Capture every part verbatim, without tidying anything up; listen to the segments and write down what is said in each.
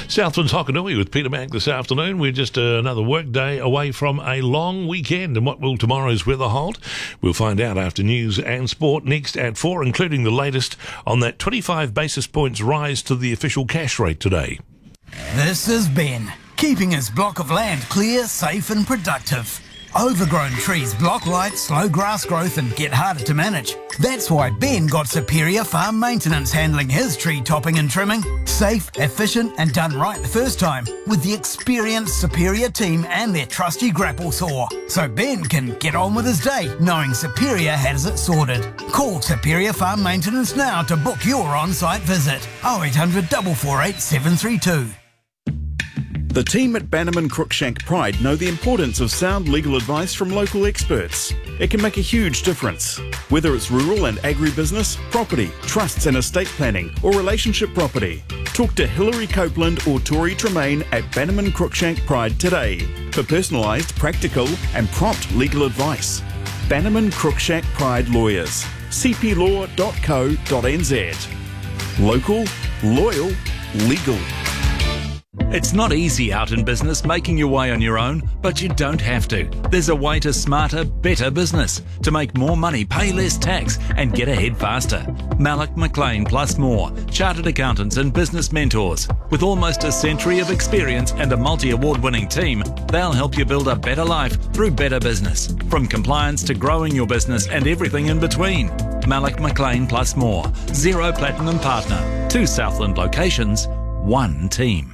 Southland's Hokanui with Peter Mack this afternoon. We're just uh, another work day away from a long weekend. And what will tomorrow's weather hold? We'll find out after news and sport next at four, including the latest on that twenty-five basis points rise to the official cash rate today. This is Ben, keeping his block of land clear, safe and productive. Overgrown trees block light, slow grass growth and get harder to manage. That's why Ben got Superior Farm Maintenance handling his tree topping and trimming. Safe, efficient and done right the first time with the experienced Superior team and their trusty grapple saw. So Ben can get on with his day knowing Superior has it sorted. Call Superior Farm Maintenance now to book your on-site visit. oh eight hundred, four four eight, seven three two. The team at Bannerman Cruikshank Pride know the importance of sound legal advice from local experts. It can make a huge difference. Whether it's rural and agribusiness, property, trusts and estate planning, or relationship property. Talk to Hilary Copeland or Tori Tremaine at Bannerman Cruikshank Pride today for personalised, practical and prompt legal advice. Bannerman Cruikshank Pride Lawyers. c p law dot co dot n z. Local, loyal, legal. It's not easy out in business making your way on your own, but you don't have to. There's a way to smarter, better business, to make more money, pay less tax and get ahead faster. Malloch McLean plus more, chartered accountants and business mentors. With almost a century of experience and a multi-award winning team, they'll help you build a better life through better business. From compliance to growing your business and everything in between. Malloch McLean plus more, Zero Platinum Partner, two Southland locations, one team.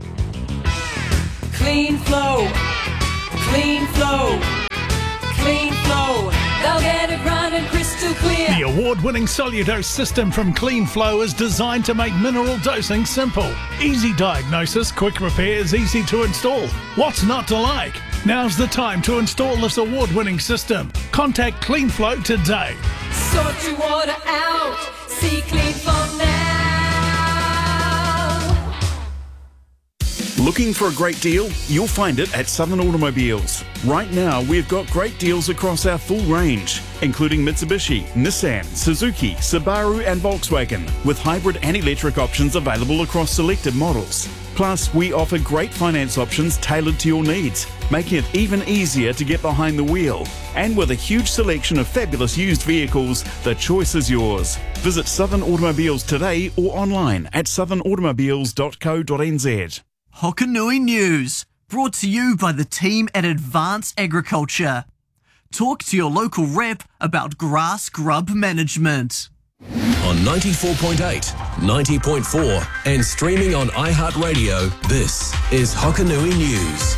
Clean flow, clean flow, clean flow. They'll get it running crystal clear. The award-winning Soludose system from Clean Flow is designed to make mineral dosing simple. Easy diagnosis, quick repairs, easy to install. What's not to like? Now's the time to install this award-winning system. Contact Clean Flow today. Sort your water out. See Clean Flow now. Looking for a great deal? You'll find it at Southern Automobiles. Right now, we've got great deals across our full range, including Mitsubishi, Nissan, Suzuki, Subaru and Volkswagen, with hybrid and electric options available across selected models. Plus, we offer great finance options tailored to your needs, making it even easier to get behind the wheel. And with a huge selection of fabulous used vehicles, the choice is yours. Visit Southern Automobiles today or online at southern automobiles dot co dot n z. Hokanui News, brought to you by the team at Advanced Agriculture. Talk to your local rep about grass grub management. On ninety-four point eight, ninety point four and streaming on iHeartRadio, this is Hokanui News.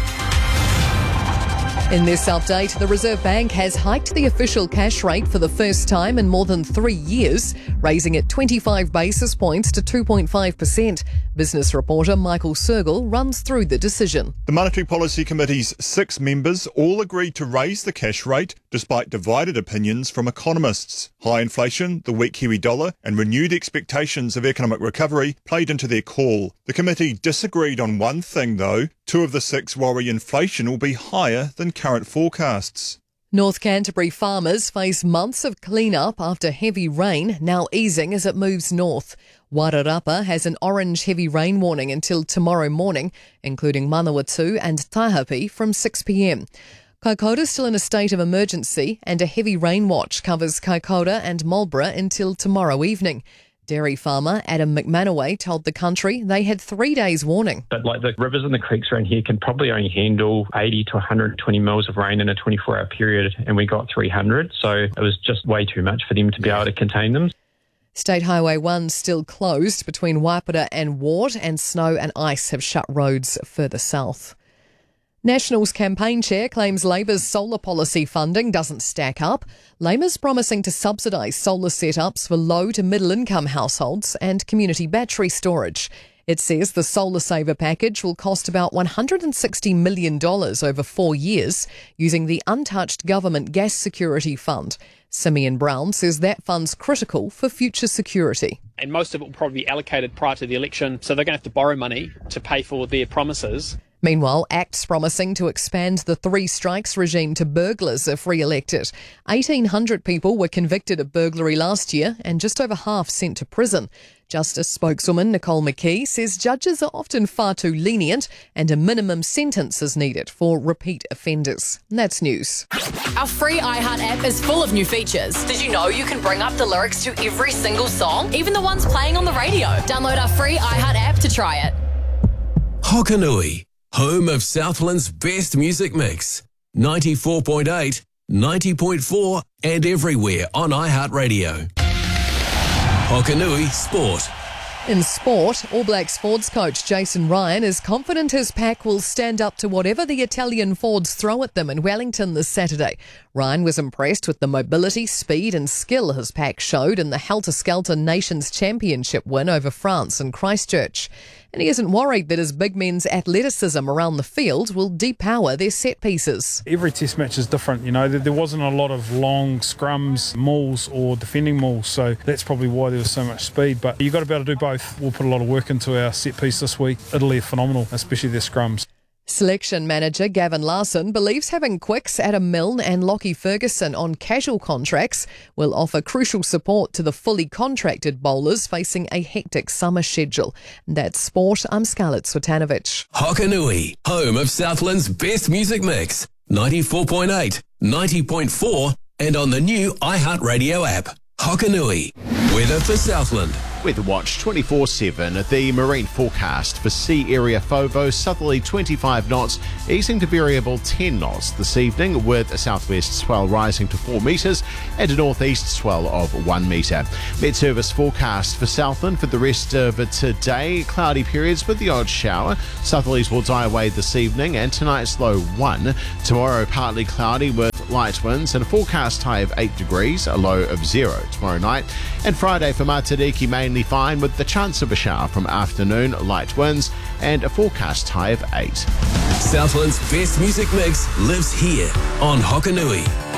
In this update, the Reserve Bank has hiked the official cash rate for the first time in more than three years, raising it twenty-five basis points to two point five percent. Business reporter Michael Sergel runs through the decision. The Monetary Policy Committee's six members all agreed to raise the cash rate despite divided opinions from economists. High inflation, the weak Kiwi dollar and renewed expectations of economic recovery played into their call. The committee disagreed on one thing though. Two of the six worry inflation will be higher than current forecasts. North Canterbury farmers face months of clean-up after heavy rain, now easing as it moves north. Wairarapa has an orange heavy rain warning until tomorrow morning, including Manawatu and Taihape from six p m. Kaikoura is still in a state of emergency and a heavy rain watch covers Kaikoura and Marlborough until tomorrow evening. Dairy farmer Adam McManaway told The Country they had three days warning. But like the rivers and the creeks around here can probably only handle eighty to one hundred twenty mils of rain in a twenty-four hour period, and we got three hundred, so it was just way too much for them to be able to contain them. State Highway one still closed between Waipara and Ward, and snow and ice have shut roads further south. Nationals campaign chair claims Labor's solar policy funding doesn't stack up. Labor's promising to subsidise solar setups for low to middle income households and community battery storage. It says the Solar Saver package will cost about one hundred sixty million dollars over four years using the untouched government gas security fund. Simeon Brown says that fund's critical for future security. And most of it will probably be allocated prior to the election, so they're going to have to borrow money to pay for their promises. Meanwhile, Act's promising to expand the three strikes regime to burglars if re-elected. eighteen hundred people were convicted of burglary last year and just over half sent to prison. Justice spokeswoman Nicole McKee says judges are often far too lenient and a minimum sentence is needed for repeat offenders. That's news. Our free iHeart app is full of new features. Did you know you can bring up the lyrics to every single song, even the ones playing on the radio? Download our free iHeart app to try it. Hokanui, home of Southland's best music mix. ninety-four point eight, ninety point four and everywhere on iHeartRadio. Hokanui Sport. In sport, All Blacks Fords coach Jason Ryan is confident his pack will stand up to whatever the Italian Fords throw at them in Wellington this Saturday. Ryan was impressed with the mobility, speed and skill his pack showed in the Helter-Skelter Nations Championship win over France in Christchurch. And he isn't worried that his big men's athleticism around the field will depower their set pieces. Every test match is different, you know. There wasn't a lot of long scrums, mauls or defending mauls, so that's probably why there was so much speed. But you've got to be able to do both. We'll put a lot of work into our set piece this week. Italy are phenomenal, especially their scrums. Selection manager Gavin Larson believes having Quicks, Adam Milne and Lockie Ferguson on casual contracts will offer crucial support to the fully contracted bowlers facing a hectic summer schedule. That's sport. I'm Scarlett Swetanovic. Hokanui, home of Southland's best music mix. ninety-four point eight, ninety point four and on the new iHeartRadio app. Hokanui. Weather for Southland. Weather Watch twenty-four seven. The marine forecast for sea area Fovo, southerly twenty-five knots, easing to variable ten knots this evening, with a southwest swell rising to four metres and a northeast swell of one metre. Met Service forecast for Southland for the rest of today. Cloudy periods with the odd shower. Southerlies will die away this evening and tonight's low one. Tomorrow partly cloudy with light winds and a forecast high of eight degrees, a low of zero tomorrow night. And Friday for Matariki, mainly fine with the chance of a shower from afternoon, light winds and a forecast high of eight. Southland's best music mix lives here on Hokanui.